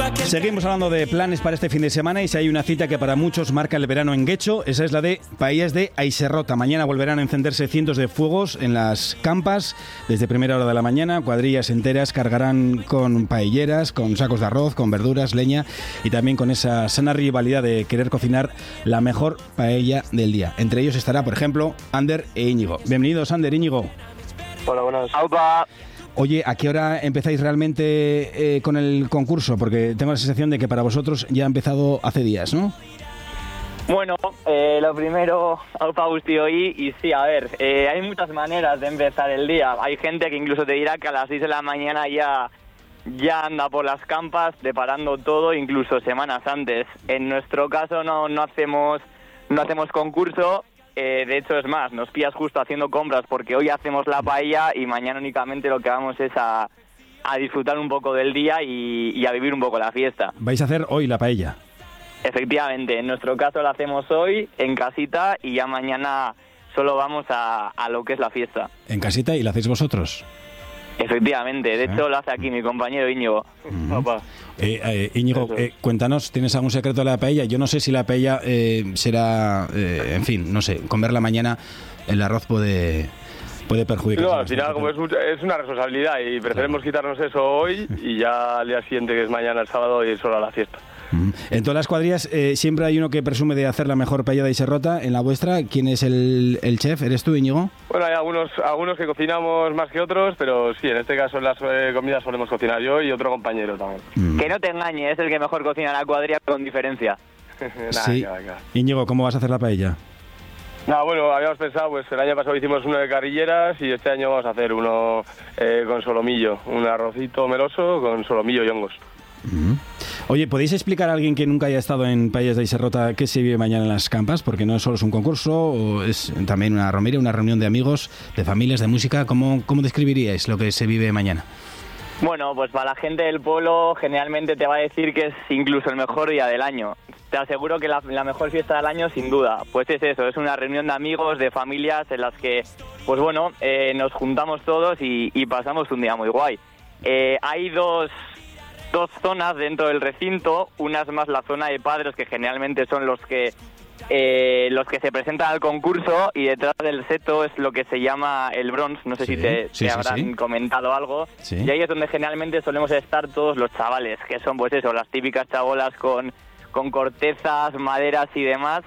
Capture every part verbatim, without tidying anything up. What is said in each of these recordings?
Seguimos hablando de planes para este fin de semana y si hay una cita que para muchos marca el verano en Guecho, esa es la de Paellas de Aiserrota. Mañana volverán a encenderse cientos de fuegos en las campas desde primera hora de la mañana. Cuadrillas enteras cargarán con paelleras, con sacos de arroz, con verduras, leña y también con esa sana rivalidad de querer cocinar la mejor paella del día. Entre ellos estará, por ejemplo, Ander e Íñigo. Bienvenidos, Ander, Íñigo. Hola, buenas. ¡Aupa! Oye, ¿a qué hora empezáis realmente eh, con el concurso? Porque tengo la sensación de que para vosotros ya ha empezado hace días, ¿no? Bueno, eh, lo primero, aupa Agustí hoy, y sí, a ver, eh, hay muchas maneras de empezar el día. Hay gente que incluso te dirá que a las seis de la mañana ya, ya anda por las campas preparando todo, incluso semanas antes. En nuestro caso no, no hacemos, no hacemos concurso. Eh, de hecho, es más, nos pillas justo haciendo compras porque hoy hacemos la paella y mañana únicamente lo que vamos es a, a disfrutar un poco del día y, y a vivir un poco la fiesta. ¿Vais a hacer hoy la paella? Efectivamente, en nuestro caso la hacemos hoy en casita y ya mañana solo vamos a, a lo que es la fiesta. ¿En casita y la hacéis vosotros? Efectivamente, de hecho lo hace aquí mi compañero Íñigo. Uh-huh. eh, eh, Íñigo, eh, cuéntanos, ¿tienes algún secreto de la paella? Yo no sé si la paella eh, será, eh, en fin, no sé, comerla mañana, el arroz puede, puede perjudicar. No, al final como es, es una responsabilidad y preferimos claro. quitarnos eso hoy y ya al día siguiente, que es mañana, el sábado, ir solo a la fiesta. En todas las cuadrillas eh, siempre hay uno que presume de hacer la mejor paella de Aiserrota. En la vuestra, ¿quién es el, el chef? ¿Eres tú, Íñigo? Bueno, hay algunos, algunos que cocinamos más que otros, pero sí, en este caso en las eh, comidas solemos cocinar yo y otro compañero también. Mm. Que no te engañes, es el que mejor cocina en la cuadrilla con diferencia. Nah, sí. Venga, venga. Íñigo, ¿cómo vas a hacer la paella? No, bueno, habíamos pensado, pues el año pasado hicimos uno de carrilleras y este año vamos a hacer uno eh, con solomillo, un arrocito meloso con solomillo y hongos. Mm. Oye, ¿podéis explicar a alguien que nunca haya estado en Paellas de Aiserrota qué se vive mañana en las campas? Porque no solo es un concurso, o es también una romería, una reunión de amigos, de familias, de música. ¿Cómo, cómo describiríais lo que se vive mañana? Bueno, pues para la gente del pueblo generalmente te va a decir que es incluso el mejor día del año. Te aseguro que la, la mejor fiesta del año, sin duda. Pues es eso, es una reunión de amigos, de familias en las que, pues bueno, eh, nos juntamos todos y, y pasamos un día muy guay. Eh, hay dos... dos zonas dentro del recinto, una es más la zona de padres, que generalmente son los que eh, los que se presentan al concurso, y detrás del seto es lo que se llama el bronze, no sé sí, si te, sí, te sí, habrán sí. comentado algo, sí. Y ahí es donde generalmente solemos estar todos los chavales, que son pues eso, las típicas chabolas con, con cortezas, maderas y demás,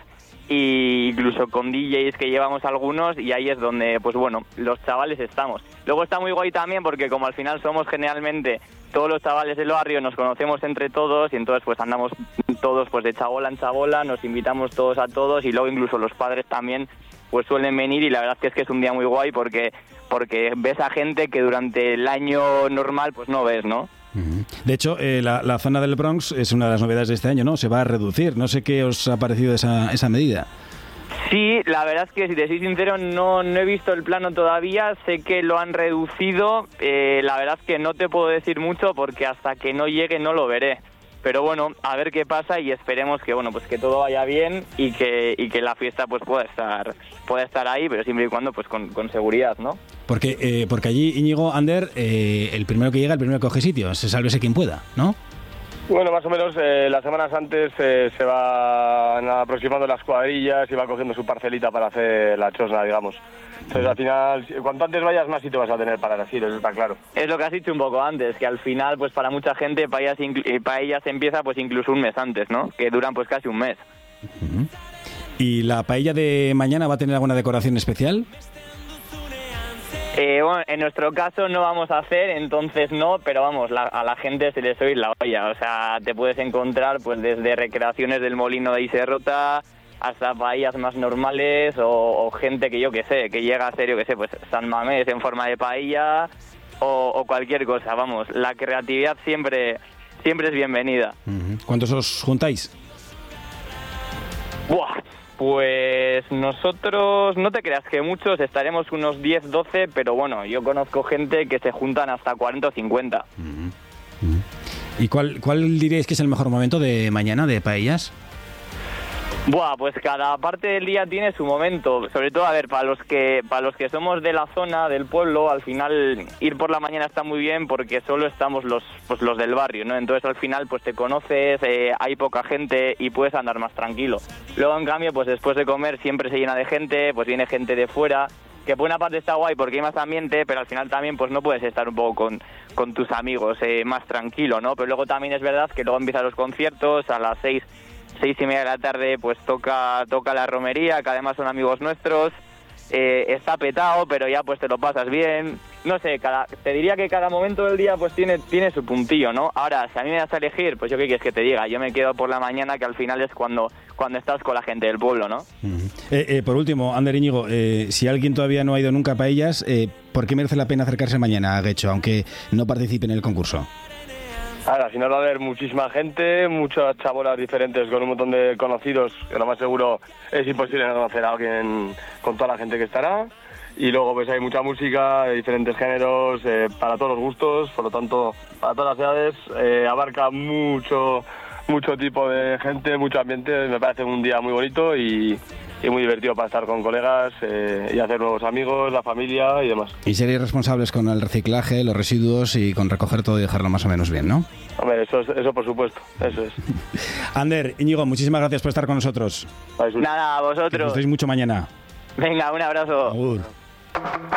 y incluso con D Js que llevamos algunos, y ahí es donde, pues bueno, los chavales estamos. Luego está muy guay también porque como al final somos generalmente todos los chavales del barrio, nos conocemos entre todos y entonces pues andamos todos pues de chabola en chabola, nos invitamos todos a todos y luego incluso los padres también pues suelen venir y la verdad es que es que es un día muy guay porque porque ves a gente que durante el año normal pues no ves, ¿no? De hecho, eh, la, la zona del Bronx es una de las novedades de este año, ¿no? Se va a reducir. No sé qué os ha parecido esa, esa medida. Sí, la verdad es que si te soy sincero no, no he visto el plano todavía, sé que lo han reducido, eh, la verdad es que no te puedo decir mucho porque hasta que no llegue no lo veré. Pero bueno, a ver qué pasa y esperemos que bueno pues que todo vaya bien y que y que la fiesta pues pueda estar pueda estar ahí, pero siempre y cuando pues con, con seguridad, ¿no? Porque eh, porque allí, Íñigo, Ander, eh, el primero que llega, el primero que coge sitio, se sálvese quien pueda, ¿no? Bueno, más o menos eh, las semanas antes eh, se van aproximando las cuadrillas y va cogiendo su parcelita para hacer la chosna, digamos. Entonces, al final, cuanto antes vayas, más sitio vas a tener para decir, eso está claro. Es lo que has dicho un poco antes, que al final, pues para mucha gente, paellas, inclu- paellas empieza pues incluso un mes antes, ¿no? Que duran pues casi un mes. Uh-huh. ¿Y la paella de mañana va a tener alguna decoración especial? Eh, bueno, en nuestro caso no vamos a hacer, entonces no, pero vamos, la, a la gente se les oye la olla. O sea, te puedes encontrar pues desde recreaciones del molino de Aiserrota hasta paellas más normales o, o gente que yo que sé, que llega a hacer, yo que sé, pues San Mamés en forma de paella o, o cualquier cosa. Vamos, la creatividad siempre, siempre es bienvenida. Uh-huh. ¿Cuántos os juntáis? Buah, pues nosotros, no te creas que muchos, estaremos unos diez, doce, pero bueno, yo conozco gente que se juntan hasta cuarenta o cincuenta. Uh-huh. Uh-huh. ¿Y cuál, cuál diríais que es el mejor momento de mañana de paellas? Buah, pues cada parte del día tiene su momento, sobre todo, a ver, para los que para los que somos de la zona, del pueblo, al final ir por la mañana está muy bien porque solo estamos los pues los del barrio, ¿no? Entonces al final pues te conoces, eh, hay poca gente y puedes andar más tranquilo. Luego en cambio pues después de comer siempre se llena de gente, pues viene gente de fuera, que por una parte está guay porque hay más ambiente, pero al final también pues no puedes estar un poco con, con tus amigos eh, más tranquilo, ¿no? Pero luego también es verdad que luego empiezan los conciertos a las seis seis y media de la tarde, pues toca toca la romería, que además son amigos nuestros, eh, está petado, pero ya pues te lo pasas bien, no sé, cada, te diría que cada momento del día pues tiene tiene su puntillo, ¿no? Ahora, si a mí me das a elegir, pues yo qué quieres que te diga, yo me quedo por la mañana, que al final es cuando cuando estás con la gente del pueblo, ¿no? Uh-huh. eh, eh, por último, Ander Íñigo, eh, si alguien todavía no ha ido nunca a Paellas, eh, ¿por qué merece la pena acercarse mañana a Guecho, aunque no participe en el concurso? Ahora, al final va a haber muchísima gente, muchas chabolas diferentes con un montón de conocidos, que lo más seguro es imposible no conocer a alguien con toda la gente que estará. Y luego pues hay mucha música de diferentes géneros, eh, para todos los gustos, por lo tanto, para todas las edades, eh, abarca mucho, mucho tipo de gente, mucho ambiente. Me parece un día muy bonito y, y muy divertido para estar con colegas eh, y hacer nuevos amigos, la familia y demás. Y ser irresponsables con el reciclaje, los residuos y con recoger todo y dejarlo más o menos bien, ¿no? Hombre, eso, eso por supuesto, eso es. Ander, Íñigo, muchísimas gracias por estar con nosotros. Nada, a vosotros. Que os mucho mañana. Venga, un abrazo. Agur.